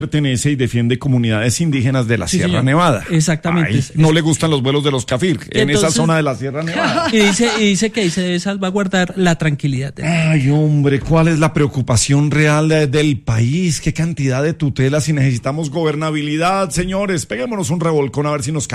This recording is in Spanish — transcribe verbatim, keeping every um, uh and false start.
Pertenece y defiende comunidades indígenas de la Sí, Sierra señor. Nevada. Exactamente. Ay, Es- no es- le gustan los vuelos de los Cafir en esa Entonces- zona de la Sierra Nevada. Y dice, y dice que ahí se debe salvaguardar la tranquilidad. de- Ay, hombre, ¿cuál es la preocupación real de- del país? ¿Qué cantidad de tutelas y necesitamos gobernabilidad, señores? Peguémonos un revolcón a ver si nos